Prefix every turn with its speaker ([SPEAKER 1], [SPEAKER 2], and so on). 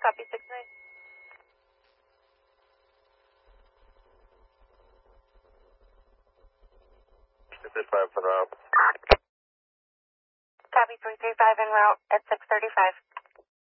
[SPEAKER 1] copy 6-9.
[SPEAKER 2] 335 en route.
[SPEAKER 1] Copy 335 en route at 635.